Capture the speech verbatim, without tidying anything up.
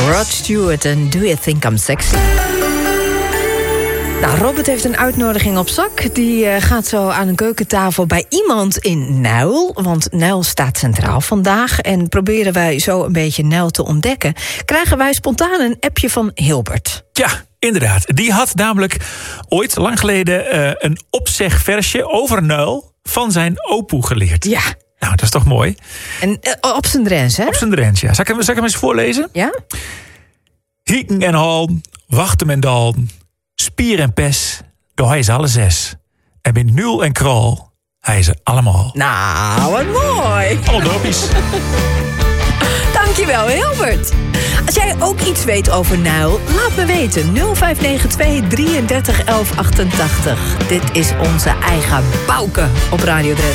Rod Stewart en Do You Think I'm Sexy? Nou, Robert heeft een uitnodiging op zak. Die uh, gaat zo aan een keukentafel bij iemand in Nuil. Want Nuil staat centraal vandaag. En proberen wij zo een beetje Nuil te ontdekken. Krijgen wij spontaan een appje van Hilbert. Ja, inderdaad. Die had namelijk ooit, lang geleden, uh, een opzegversje over Nuil van zijn opoe geleerd. Ja. Nou, dat is toch mooi? En uh, op zijn Drents, hè? Op zijn Drents, ja. Zal ik hem, zal ik hem eens voorlezen? Ja? Hieken en halen, wachten en dalen, spier en pes, door hij is alle zes. En bij nul en krol, hij is er allemaal. Nou, wat mooi. Alle dorpjes. Dankjewel, Hilbert. Als jij ook iets weet over Nuil, laat me weten. nul vijf negen twee, drieëndertig, elf achtentachtig. Dit is onze eigen Bouke op Radio Drenthe.